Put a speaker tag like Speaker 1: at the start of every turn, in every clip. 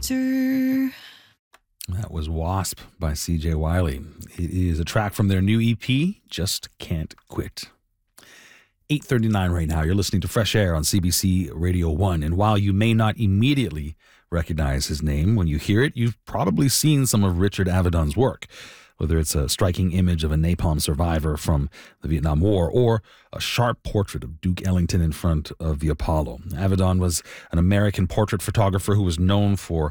Speaker 1: Doctor.
Speaker 2: That was Wasp by CJ Wiley. It is a track from their new EP, Just Can't Quit. 8:39 right now. You're listening to Fresh Air on CBC Radio 1. And while you may not immediately recognize his name when you hear it, you've probably seen some of Richard Avedon's work, whether it's a striking image of a napalm survivor from the Vietnam War or a sharp portrait of Duke Ellington in front of the Apollo. Avedon was an American portrait photographer who was known for,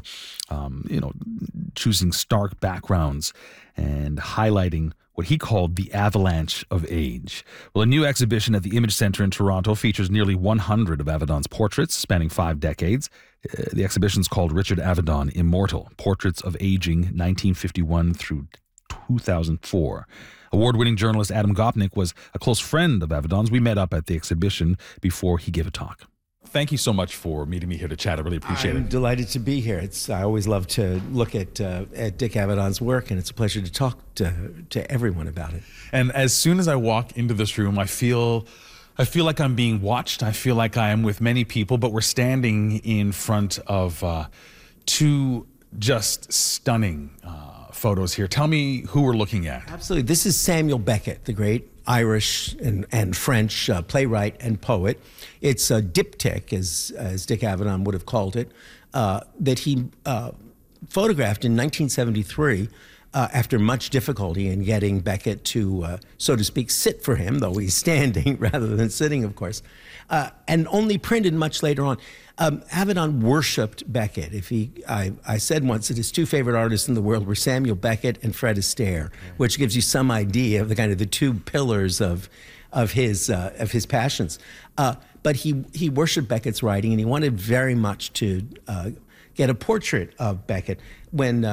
Speaker 2: choosing stark backgrounds and highlighting what he called the avalanche of age. Well, a new exhibition at the Image Center in Toronto features nearly 100 of Avedon's portraits spanning 5 decades. The exhibition's called Richard Avedon, Immortal, Portraits of Aging, 1951 through 2004. Award-winning journalist Adam Gopnik was a close friend of Avedon's. We met up at the exhibition before he gave a talk. Thank you so much for meeting me here to chat. I really appreciate it.
Speaker 3: I'm delighted to be here. I always love to look at Dick Avedon's work, and it's a pleasure to talk to everyone about it.
Speaker 2: And as soon as I walk into this room, I feel like I'm being watched. I feel like I am with many people, but we're standing in front of two just stunning photos here. Tell me who we're looking at.
Speaker 3: Absolutely. This is Samuel Beckett, the great Irish and French playwright and poet. It's a diptych, as Dick Avedon would have called it, that he photographed in 1973 after much difficulty in getting Beckett to, so to speak, sit for him, though he's standing rather than sitting, of course, and only printed much later on. Avedon worshipped Beckett. I said once that his 2 favorite artists in the world were Samuel Beckett and Fred Astaire, which gives you some idea of the 2 pillars of his passions. But he worshipped Beckett's writing, and he wanted very much to get a portrait of Beckett. When